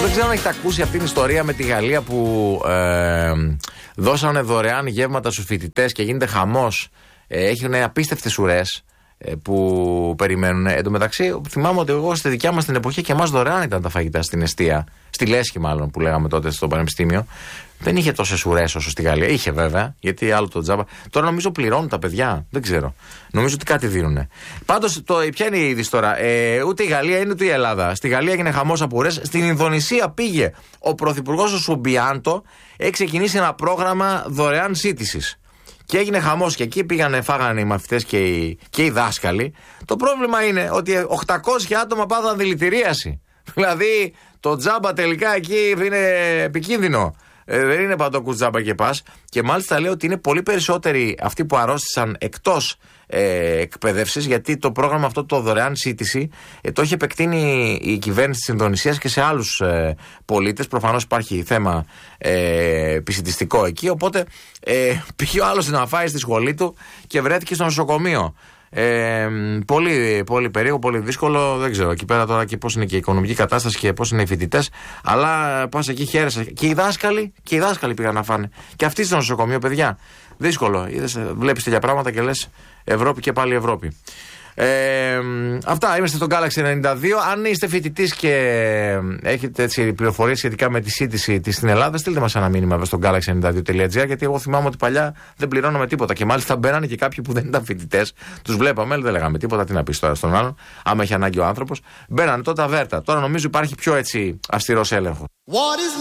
δεν ξέρω αν έχετε ακούσει αυτή την ιστορία με τη Γαλλία που δώσανε δωρεάν γεύματα στους φοιτητές και γίνεται χαμός. Έχουν απίστευτες ουρές που περιμένουν. Εν τω μεταξύ, θυμάμαι ότι εγώ στη δικιά μας την εποχή και εμάς δωρεάν ήταν τα φαγητά στην εστία. Στη Λέσχη, μάλλον, που λέγαμε τότε στο πανεπιστήμιο. Δεν είχε τόσες ουρές όσο στη Γαλλία. Είχε βέβαια, γιατί άλλο το τζάμπα. Τώρα νομίζω πληρώνουν τα παιδιά. Δεν ξέρω. Νομίζω ότι κάτι δίνουνε. Πάντως, ποια είναι η είδηση τώρα. Ούτε η Γαλλία είναι ούτε η Ελλάδα. Στη Γαλλία έγινε χαμός από ουρές. Στην Ινδονησία πήγε ο πρωθυπουργός ο Σουμπιάντο. Έχει ξεκινήσει ένα πρόγραμμα δωρεάν σύντησης. Και έγινε χαμός και εκεί φάγανε οι μαθητές και οι δάσκαλοι. Το πρόβλημα είναι ότι 800 άτομα πάθαν δηλητηρίαση. Δηλαδή το τζάμπα τελικά εκεί είναι επικίνδυνο. Δεν είναι παντού τζάμπα και πας. Και μάλιστα λέω ότι είναι πολύ περισσότεροι αυτοί που αρρώστησαν εκτός εκπαίδευσης, γιατί το πρόγραμμα αυτό το δωρεάν σύντηση το έχει επεκτείνει η κυβέρνηση της Ινδονησίας και σε άλλους πολίτες. Προφανώς υπάρχει θέμα επισιτιστικό εκεί. Οπότε πήγε ο άλλος να φάει στη σχολή του και βρέθηκε στο νοσοκομείο. Πολύ, πολύ περίεργο, πολύ δύσκολο. Δεν ξέρω εκεί πέρα τώρα και πώς είναι και η οικονομική κατάσταση και πώς είναι οι φοιτητές. Αλλά πας εκεί, χαίρεσαι. Και οι δάσκαλοι πήγαν να φάνε. Και αυτοί στο νοσοκομείο, παιδιά. Δύσκολο. Βλέπεις τέτοια πράγματα και λες Ευρώπη και πάλι Ευρώπη. Αυτά, είμαστε στο Galaxy 92. Αν είστε φοιτητής και έχετε πληροφορίες σχετικά με τη σύντηση της στην Ελλάδα, στείλτε μας ένα μήνυμα στο galaxy92.gr, γιατί εγώ θυμάμαι ότι παλιά δεν πληρώναμε τίποτα. Και μάλιστα μπαίνανε και κάποιοι που δεν ήταν φοιτητές, τους βλέπαμε, δεν λέγαμε τίποτα. Τι να πεις τώρα στον άλλον, άμα έχει ανάγκη ο άνθρωπος. Μπαίνανε τότε αβέρτα. Τώρα νομίζω υπάρχει πιο αυστηρός έλεγχος.